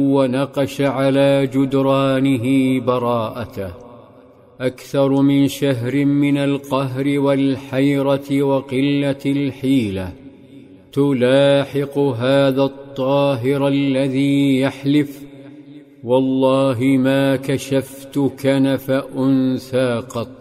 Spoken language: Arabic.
ونقش على جدرانه براءته. أكثر من شهر من القهر والحيرة وقلة الحيلة تلاحق هذا الطاهر الذي يحلف: والله ما كشفت كنف أنثى قط.